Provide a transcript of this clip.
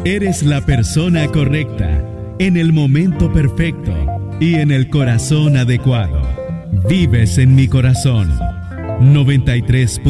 Eres la persona correcta, en el momento perfecto y en el corazón adecuado. Vives en mi corazón. 93.